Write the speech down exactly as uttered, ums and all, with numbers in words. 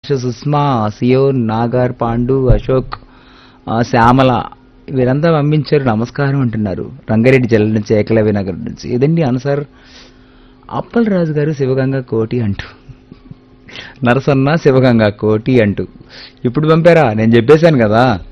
Much. Sushma, సియోన్, నాగర్, పాండు, అశోక్, ఆ, శ్యామల వీరంతా పంపించారు. నమస్కారం అంటున్నారు. రంగారెడ్డి జిల్లా నుంచి, ఏకలవ్య నగర్ నుంచి. ఇదండి ఆన్సర్. అప్పల్ రాజు గారు శివగంగ కోటి అంటూ, నరసన్న శివగంగ కోటి అంటూ ఇప్పుడు పంపారా? నేను చెప్పేశాను కదా.